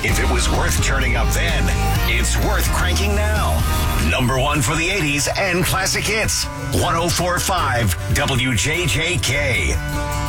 If it was worth turning up then, it's worth cranking now. Number one for the 80s and classic hits. 104.5 WJJK.